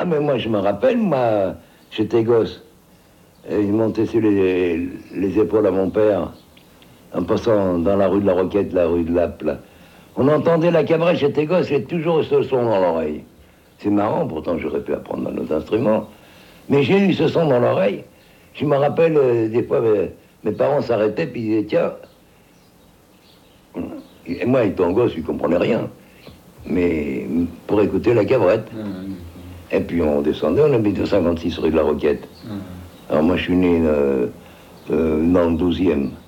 Ah, mais moi, je me rappelle, moi, j'étais gosse. Et il montait sur les épaules à mon père, en passant dans la rue de la Roquette, la rue de Lappe, là. On entendait la cabrette, j'étais gosse, j'ai toujours ce son dans l'oreille. C'est marrant, pourtant j'aurais pu apprendre un autre instrument. Mais j'ai eu ce son dans l'oreille. Je me rappelle, des fois, mes parents s'arrêtaient, puis ils disaient, tiens. Et moi, étant gosse, je ne comprenais rien. Mais pour écouter la cabrette. Et puis on descendait, on habitait 56 rue de la Roquette. Alors moi, je suis né dans le 12e.